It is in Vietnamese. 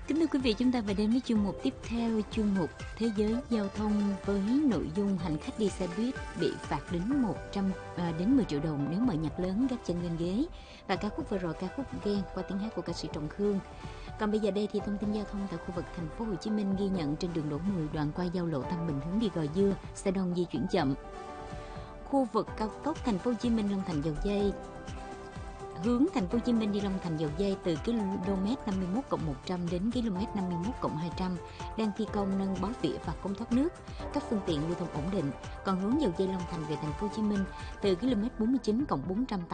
Kính thưa quý vị, chúng ta về đến với chuyên mục tiếp theo, chuyên mục Thế giới giao thông với nội dung hành khách đi xe buýt bị phạt đến 10 triệu đồng nếu mở nhạc lớn gác chân lên ghế. Và ca khúc vừa rồi, ca khúc Ghen qua tiếng hát của ca sĩ Trọng Khương. Còn bây giờ đây thì thông tin giao thông tại khu vực thành phố Hồ Chí Minh ghi nhận trên đường Đỗ Mười đoạn qua giao lộ Tân Bình hướng đi Gò Dưa, xe đông di chuyển chậm. Khu vực cao tốc thành phố Hồ Chí Minh Long Thành Dầu Giây hướng thành phố Hồ Chí Minh đi Long Thành Dầu Giây từ km 51+100 đến km 51+200 đang thi công nâng bó vỉa và cống thoát nước, các phương tiện lưu thông ổn định. Còn hướng Dầu Giây Long Thành về thành phố Hồ Chí Minh từ km 49+480